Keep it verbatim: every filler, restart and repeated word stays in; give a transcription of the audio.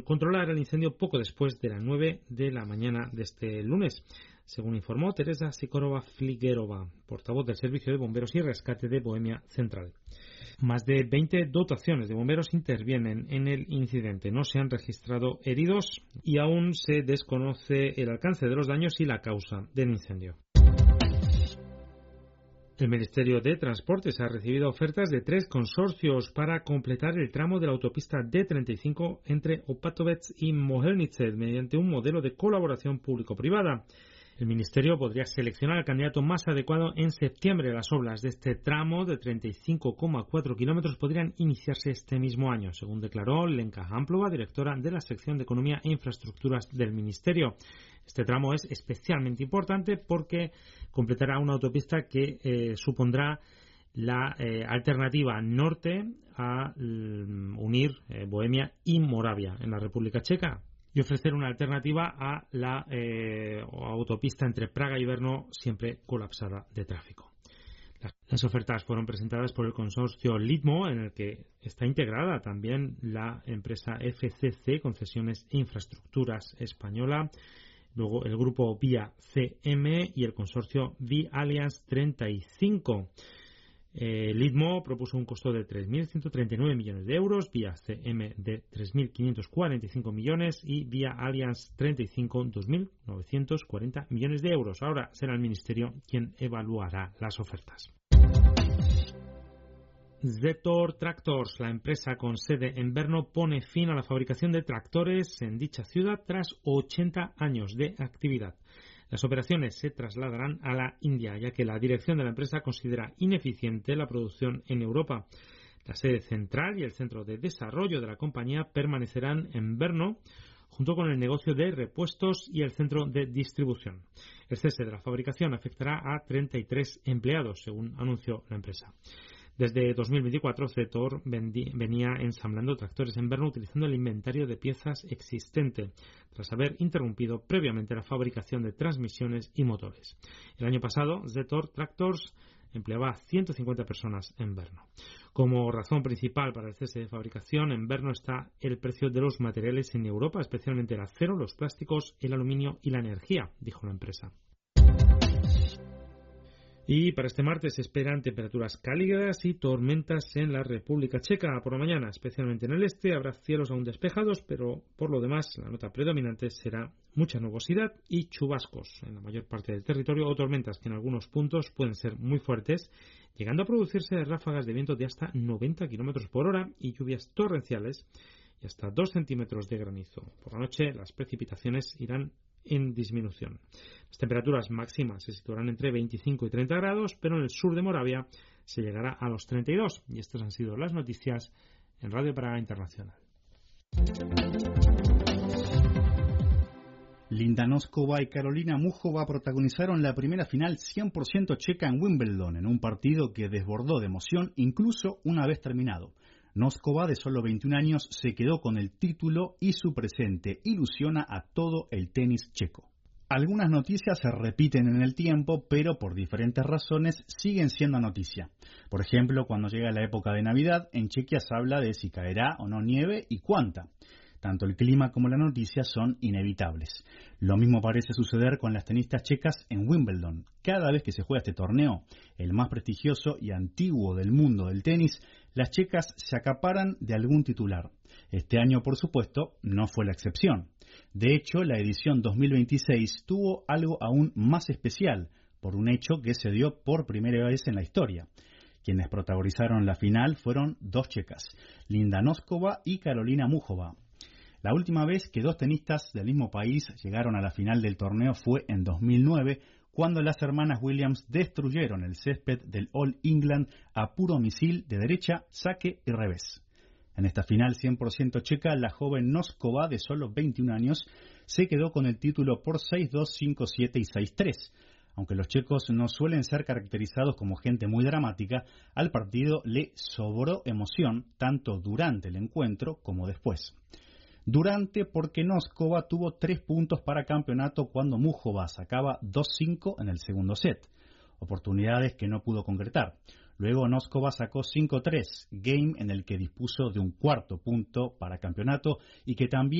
controlar el incendio poco después de las nueve de la mañana de este lunes, según informó Teresa Sikorova-Fligerova, portavoz del Servicio de Bomberos y Rescate de Bohemia Central. Más de veinte dotaciones de bomberos intervienen en el incidente. No se han registrado heridos y aún se desconoce el alcance de los daños y la causa del incendio. El Ministerio de Transportes ha recibido ofertas de tres consorcios para completar el tramo de la autopista D treinta y cinco entre Opatovec y Mohelnice mediante un modelo de colaboración público-privada. El Ministerio podría seleccionar al candidato más adecuado en septiembre. Las obras de este tramo de treinta y cinco coma cuatro kilómetros podrían iniciarse este mismo año, según declaró Lenka Hamplova, directora de la sección de Economía e Infraestructuras del Ministerio. Este tramo es especialmente importante porque completará una autopista que eh, supondrá la eh, alternativa norte a um, unir eh, Bohemia y Moravia en la República Checa y ofrecer una alternativa a la eh, autopista entre Praga y Brno, siempre colapsada de tráfico. Las ofertas fueron presentadas por el consorcio Litmo, en el que está integrada también la empresa F C C, Concesiones e Infraestructuras Española, luego el grupo Vía C M y el consorcio V-Alliance treinta y cinco. Eh, Litmo propuso un costo de tres mil ciento treinta y nueve millones de euros, Vía C M de tres mil quinientos cuarenta y cinco millones y Vía Alliance treinta y cinco dos mil novecientos cuarenta millones de euros. Ahora será el Ministerio quien evaluará las ofertas. Zetor Tractors, la empresa con sede en Brno, pone fin a la fabricación de tractores en dicha ciudad tras ochenta años de actividad. Las operaciones se trasladarán a la India, ya que la dirección de la empresa considera ineficiente la producción en Europa. La sede central y el centro de desarrollo de la compañía permanecerán en Brno, junto con el negocio de repuestos y el centro de distribución. El cese de la fabricación afectará a treinta y tres empleados, según anunció la empresa. Desde dos mil veinticuatro, Zetor venía ensamblando tractores en Brno utilizando el inventario de piezas existente, tras haber interrumpido previamente la fabricación de transmisiones y motores. El año pasado, Zetor Tractors empleaba a ciento cincuenta personas en Brno. Como razón principal para el cese de fabricación, en Brno está el precio de los materiales en Europa, especialmente el acero, los plásticos, el aluminio y la energía, dijo la empresa. Y para este martes se esperan temperaturas cálidas y tormentas en la República Checa. Por la mañana, especialmente en el este, habrá cielos aún despejados, pero por lo demás la nota predominante será mucha nubosidad y chubascos en la mayor parte del territorio o tormentas que en algunos puntos pueden ser muy fuertes, llegando a producirse ráfagas de viento de hasta noventa kilómetros por hora y lluvias torrenciales y hasta dos centímetros de granizo. Por la noche las precipitaciones irán en disminución. Las temperaturas máximas se situarán entre veinticinco y treinta grados, pero en el sur de Moravia se llegará a los treinta y dos. Y estas han sido las noticias en Radio Praga Internacional. Linda Noskova y Karolina Muchova protagonizaron la primera final cien por ciento checa en Wimbledon, en un partido que desbordó de emoción incluso una vez terminado. Noskova, de solo veintiún años, se quedó con el título y su presente ilusiona a todo el tenis checo. Algunas noticias se repiten en el tiempo, pero por diferentes razones siguen siendo noticia. Por ejemplo, cuando llega la época de Navidad, en Chequia se habla de si caerá o no nieve y cuánta. Tanto el clima como la noticia son inevitables. Lo mismo parece suceder con las tenistas checas en Wimbledon. Cada vez que se juega este torneo, el más prestigioso y antiguo del mundo del tenis, las checas se acaparan de algún titular. Este año, por supuesto, no fue la excepción. De hecho, la edición dos mil veintiséis tuvo algo aún más especial, por un hecho que se dio por primera vez en la historia. Quienes protagonizaron la final fueron dos checas, Linda Noskova y Karolina Muchova. La última vez que dos tenistas del mismo país llegaron a la final del torneo fue en dos mil nueve, cuando las hermanas Williams destruyeron el césped del All England a puro misil de derecha, saque y revés. En esta final cien por ciento checa, la joven Noskova, de solo veintiún años, se quedó con el título por seis dos, cinco siete y seis tres. Aunque los checos no suelen ser caracterizados como gente muy dramática, al partido le sobró emoción tanto durante el encuentro como después. Durante, porque Noskova tuvo tres puntos para campeonato cuando Muchova sacaba dos cinco en el segundo set, oportunidades que no pudo concretar. Luego Noskova sacó cinco tres, game en el que dispuso de un cuarto punto para campeonato y que también